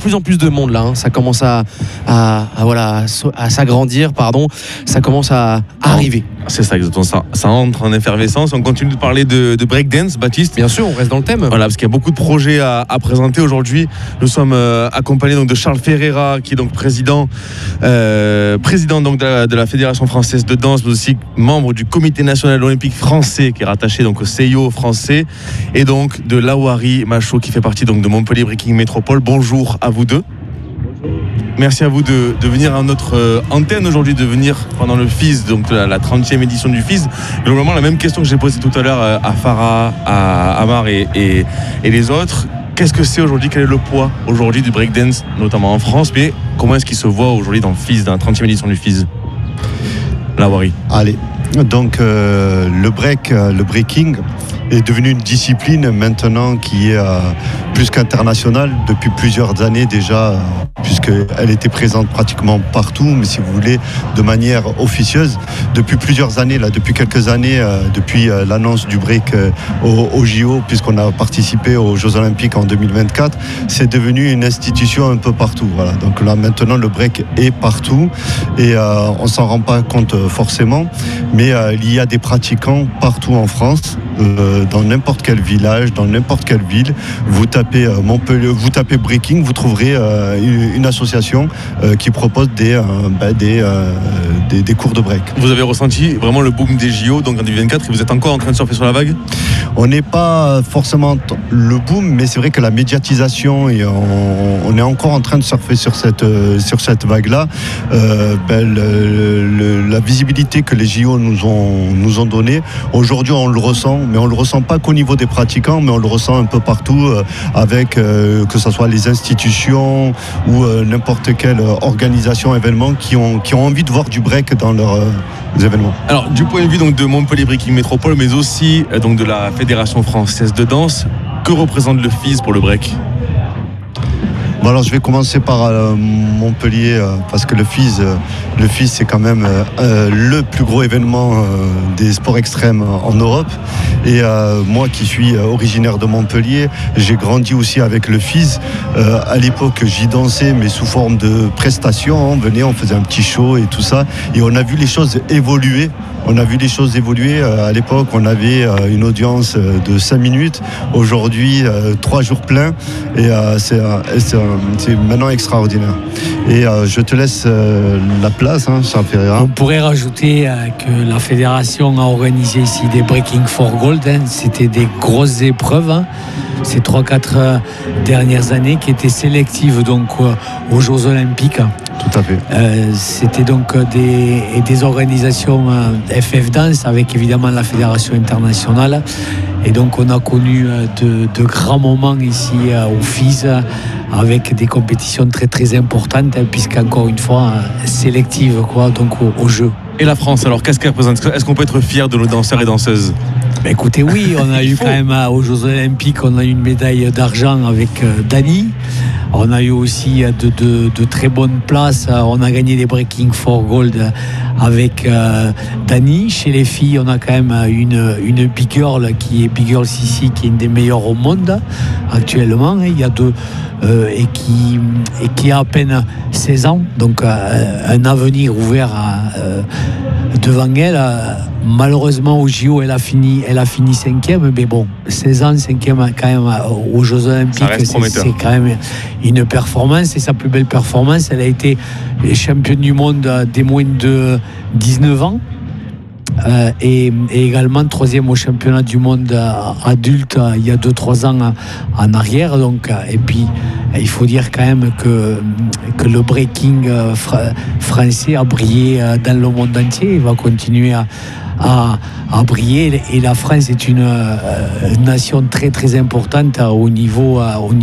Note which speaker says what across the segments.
Speaker 1: plus en plus de monde là, hein. Ça commence à s'agrandir, ça commence à arriver.
Speaker 2: C'est ça, exactement ça. Ça entre en effervescence. On continue de parler de breakdance, Baptiste.
Speaker 1: Bien sûr, on reste dans le thème.
Speaker 2: Voilà, parce qu'il y a beaucoup de projets à présenter aujourd'hui. Nous sommes accompagnés donc de Charles Ferreira, qui est donc président donc de la Fédération française de danse, mais aussi membre du Comité national olympique français, qui est rattaché donc au CIO français, et donc de Lawari Machaut, qui fait partie donc de Montpellier Breaking Métropole. Bonjour à vous deux. Merci à vous de venir à notre antenne aujourd'hui, de venir pendant le FIS, donc la 30e édition du FIS. Globalement, la même question que j'ai posée tout à l'heure à Farah, à Amar et les autres. Qu'est-ce que c'est aujourd'hui? Quel est le poids aujourd'hui du breakdance, notamment en France? Mais comment est-ce qu'il se voit aujourd'hui dans le FIS, dans la 30e édition du FIS? Lawari.
Speaker 3: Allez, donc le breaking est devenu une discipline maintenant qui est plus qu'internationale depuis plusieurs années déjà, puisqu'elle était présente pratiquement partout, mais si vous voulez, de manière officieuse. Depuis plusieurs années, depuis quelques années, depuis l'annonce du break au JO, puisqu'on a participé aux Jeux Olympiques en 2024, c'est devenu une institution un peu partout. Voilà. Donc là, maintenant, le break est partout et on ne s'en rend pas compte forcément, mais il y a des pratiquants partout en France. Dans n'importe quel village, dans n'importe quelle ville, vous tapez Montpellier, vous tapez breaking, vous trouverez une association qui propose des cours de break.
Speaker 2: Vous avez ressenti vraiment le boom des JO donc en 2024 et vous êtes encore en train de surfer sur la vague?
Speaker 3: On n'est pas forcément le boom, mais c'est vrai que la médiatisation et on est encore en train de surfer sur cette vague-là. La visibilité que les JO nous ont donnée, aujourd'hui on le ressent, mais on le ressent pas qu'au niveau des pratiquants, mais on le ressent un peu partout avec que ce soit les institutions ou n'importe quelle organisation, événement qui ont envie de voir du break dans leurs événements.
Speaker 2: Alors du point de vue donc de Montpellier Breaking Métropole, mais aussi donc de la Fédération française de danse, que représente le FIS pour le break?
Speaker 3: Bon, alors je vais commencer par Montpellier parce que le FIS c'est quand même le plus gros événement des sports extrêmes en Europe, et moi qui suis originaire de Montpellier, j'ai grandi aussi avec le FIS. À l'époque j'y dansais mais sous forme de prestations, on venait, on faisait un petit show et tout ça, et on a vu les choses évoluer. À l'époque, on avait une audience de 5 minutes. Aujourd'hui, 3 jours pleins. Et c'est maintenant extraordinaire. Et je te laisse la place, Charles Ferreira.
Speaker 4: On pourrait rajouter que la fédération a organisé ici des Breaking for Gold. C'était des grosses épreuves. Ces 3-4 dernières années qui étaient sélectives donc, aux Jeux Olympiques.
Speaker 3: Tout à fait.
Speaker 4: C'était donc des organisations FF Dance avec évidemment la Fédération internationale. Et donc on a connu de grands moments ici au FIS avec des compétitions très très importantes, puisqu'encore une fois sélectives donc aux Jeux.
Speaker 2: Et la France, alors qu'est-ce qu'elle représente? Est-ce qu'on peut être fier de nos danseurs et danseuses?
Speaker 4: Écoutez, oui, on a eu quand même aux Jeux Olympiques, on a eu une médaille d'argent avec Dani. On a eu aussi de très bonnes places. On a gagné des Breaking for Gold avec Dani. Chez les filles, on a quand même une Big Girl qui est Big Girl Sissi, qui est une des meilleures au monde actuellement. Il y a et qui a à peine 16 ans. Donc un avenir ouvert devant elle. Malheureusement au JO elle a fini 5e, mais bon, 16 ans 5e quand même aux Jeux Olympiques, c'est quand même une performance, et sa plus belle performance, elle a été championne du monde des moins de 19 ans. Et également 3e au championnat du monde adulte il y a 2-3 ans en arrière. Donc, et puis il faut dire quand même que le breaking français a brillé dans le monde entier. Il va continuer à briller, et la France est une nation très très importante au niveau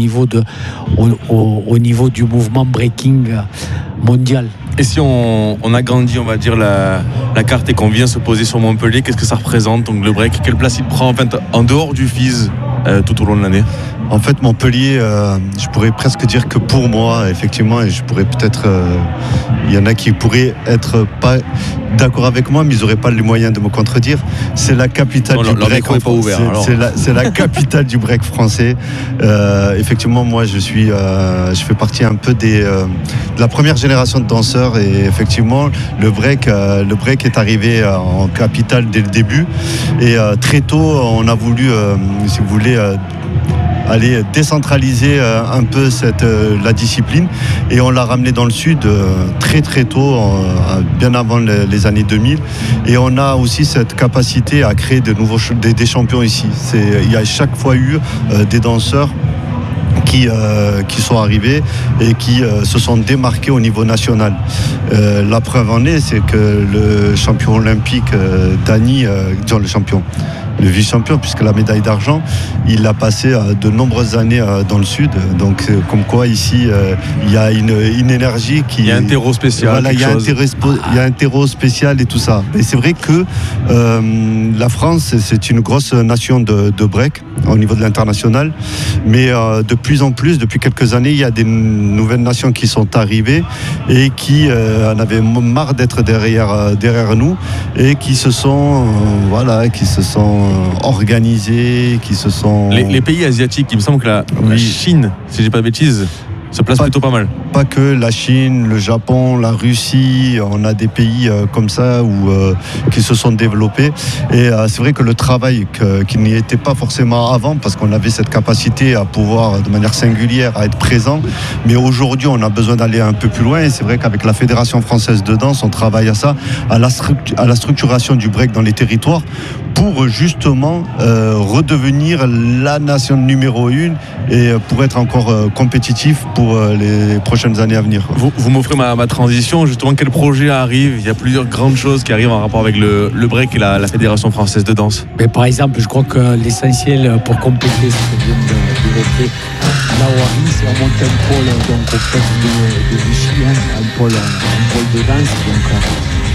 Speaker 4: du mouvement breaking mondial.
Speaker 2: Et si on agrandit, on va dire, la carte et qu'on vient se poser sur Montpellier, qu'est-ce que ça représente donc le break? Quelle place il prend en fait en dehors du FIS tout au long de l'année?
Speaker 3: En fait, Montpellier, je pourrais presque dire que pour moi, effectivement, et je pourrais peut-être, il y en a qui pourraient être pas d'accord avec moi, mais ils n'auraient pas les moyens de me contredire. C'est la capitale du break.
Speaker 2: Micro n'est pas ouvert.
Speaker 3: C'est la capitale du break français. Effectivement, moi, je fais partie un peu de la première génération de danseurs, et effectivement, le break est arrivé en capitale dès le début. Et très tôt, on a voulu, si vous voulez, aller décentraliser un peu la discipline, et on l'a ramené dans le sud très très tôt, bien avant les années 2000, et on a aussi cette capacité à créer des champions ici. Il y a chaque fois eu des danseurs qui sont arrivés et qui se sont démarqués au niveau national. La preuve en est, c'est que le champion olympique Dany, le vice-champion, puisque la médaille d'argent, il l'a passé de nombreuses années dans le sud. Donc, comme quoi, ici, il y a une énergie qui...
Speaker 2: Il y a un terreau spécial.
Speaker 3: Voilà, il y a un terreau spécial et tout ça. Et c'est vrai que la France, c'est une grosse nation de break au niveau de l'international. Mais de plus en plus, depuis quelques années, il y a des nouvelles nations qui sont arrivées et qui en avaient marre d'être derrière nous, et qui se sont organisés, qui se sont...
Speaker 2: Les pays asiatiques, il me semble que la Chine, si je dis pas de bêtises, se place plutôt pas mal.
Speaker 3: Pas que la Chine, le Japon, la Russie, on a des pays comme ça qui se sont développés. Et c'est vrai que le travail qui n'y était pas forcément avant, parce qu'on avait cette capacité à pouvoir de manière singulière à être présent, mais aujourd'hui on a besoin d'aller un peu plus loin. Et c'est vrai qu'avec la Fédération française de danse, on travaille à ça, à la structuration du break dans les territoires, pour justement redevenir la nation numéro 1 et pour être encore compétitif pour les prochaines années à venir.
Speaker 2: Vous m'offrez ma transition. Justement, quel projet arrive? Il y a plusieurs grandes choses qui arrivent en rapport avec le break et la Fédération française de danse.
Speaker 4: Mais par exemple, je crois que l'essentiel pour compléter ce que vient d'évoquer Laouari, c'est on monte un pôle donc, au fait de Vichy, un pôle de danse. Donc,